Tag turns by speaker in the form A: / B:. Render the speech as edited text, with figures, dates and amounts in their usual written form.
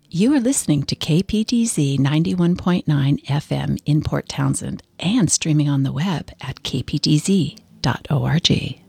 A: You are listening to KPTZ 91.9 FM in Port Townsend and streaming on the web at kptz.org.